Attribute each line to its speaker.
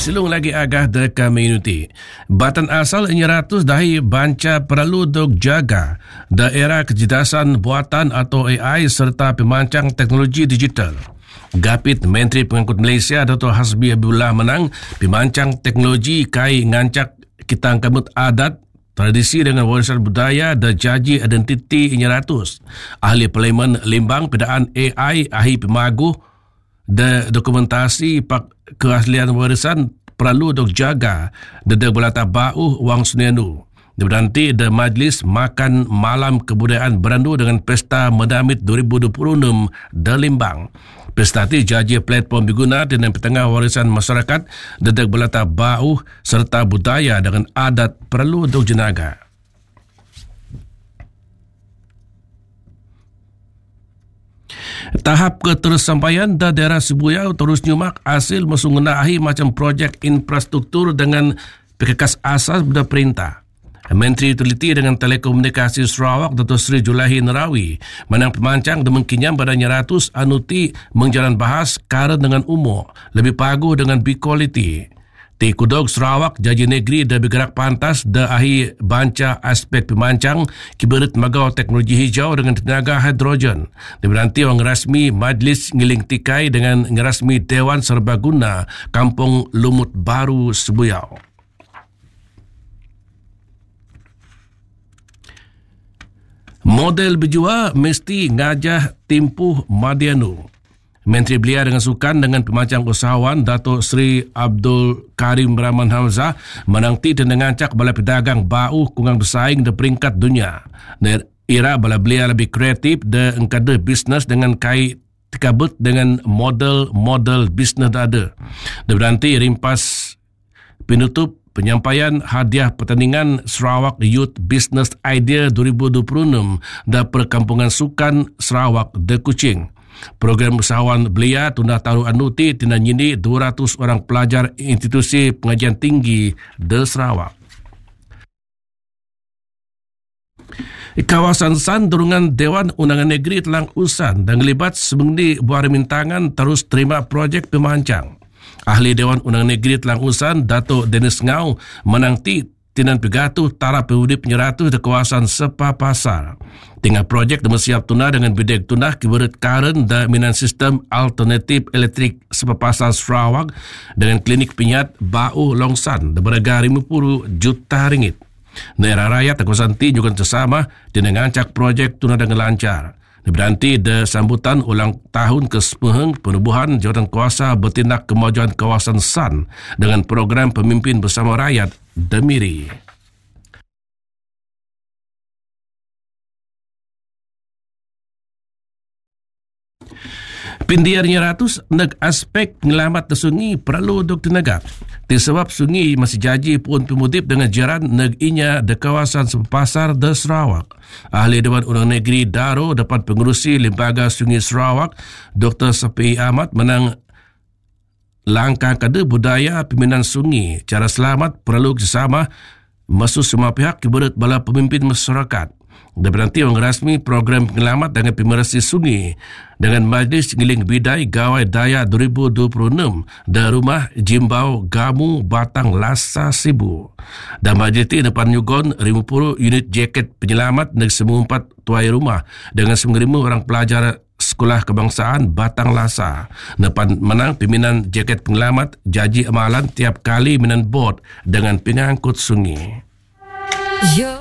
Speaker 1: silung lagi agah de community. Batan asal 100 dahi banca perlu dok jaga daerah kecerdasan buatan atau AI serta pemancang teknologi digital. Gapit Menteri Pengangkut Malaysia Dr. Hasbi Abdullah menang pemancang teknologi kai ngancak kitang kamut adat tradisi dengan warisan budaya dan jaji identiti 100. Ahli Parlimen Limbang pedaan AI ahli pemaguh dan dokumentasi pak keaslian warisan perlu dok jaga dan belata bau wang sunianu. Nanti ada Majlis Makan Malam Kebudayaan Berandu dengan Pesta Medamit 2026 di Limbang. Pesta itu jaji platform diguna dengan petengah warisan masyarakat dan belata bau serta budaya dengan adat perlu dok jenaga. Tahap ketersampaian da daerah Sibuyau terus nyumak hasil mesungunahi macam projek infrastruktur dengan perkekas asas benda perintah. Menteri Utiliti dengan Telekomunikasi Sarawak Dato' Sri Julahi Nerawi menang pemancang dan mengkinyam pada 100 anuti menjalan bahas karen dengan umur lebih paguh dengan B-quality. Ti Kudog Sarawak Jaji Negeri dah bergerak pantas dah ahi banca aspek pemancang kiberit magau teknologi hijau dengan tenaga hidrogen. Dia berhenti orang rasmi Majlis Ngiling Tikai dengan ngerasmi Dewan Serbaguna Kampung Lumut Baru Sibuyau. Model berjua mesti ngajah timpuh Madianu. Menteri Belia dengan Sukan dengan pemancang usahawan Dato' Sri Abdul Karim Rahman Hamzah menangti dan mengancak bala pedagang bau kungang bersaing di peringkat dunia. Dan era bala Belia lebih kreatif dan engkada bisnes dengan kai tekabut dengan model bisnes ada. Dan berhenti rimpas penutup penyampaian hadiah pertandingan Sarawak Youth Business Idea 2026 dan Perkampungan Sukan Sarawak de Kuching. Program usahawan Belia tunda taruh anuti tina nyindi 200 orang pelajar institusi pengajian tinggi di Sarawak. Kawasan San Durungan Dewan Undangan Negeri Telang Usan dan ngelibat sebendi buah remintangan terus terima projek pemancang. Ahli Dewan Undangan Negeri Telang Usan Dato' Dennis Ngau menangti tinan pegatuh taraf pewudip 100 di kawasan Sepa Pasar. Tinggal projek dan siap tunah dengan bidek tunah kiberit karen dan minan sistem alternatif elektrik Sepa Pasar Sarawak dengan klinik pinyat bau longsan dan berharga 50 juta ringgit. Daerah rakyat kawasan T juga bersama dengan ngancak projek tunah dengan lancar. Berhenti de sambutan ulang tahun ke-10 penubuhan jawatan kuasa bertindak kemajuan kawasan San dengan program pemimpin bersama rakyat Demiri. Pindiarnya ratus neg aspek penyelamat sungai perlu dok tenegak. Disebab sungai masih jaji pun pemudip dengan jiran neg inya de kawasan Sepasar de Sarawak. Ahli Dewan Undangan Negeri Daro dapat pengurusi Lembaga Sungai Sarawak Dr. Sapi Ahmad menang langkah kada budaya pembinaan sungai. Cara selamat perlu bersama masuk semua pihak kiberit bala pemimpin masyarakat. Dan berhenti orang rasmi program penyelamat dengan pemerhati sungai dengan Majlis Ngiling Bidai Gawai Daya 2026 dan Rumah Jimbau Gamu Batang Lasa Sibu. Dan majlis ini depan nyugon 50 unit jaket penyelamat dan semua 4 tuai rumah dengan 9,000 orang pelajar Sekolah Kebangsaan Batang Lasa. Depan menang pimpinan jaket penyelamat jaji amalan tiap kali minan bot dengan pengangkut sungai.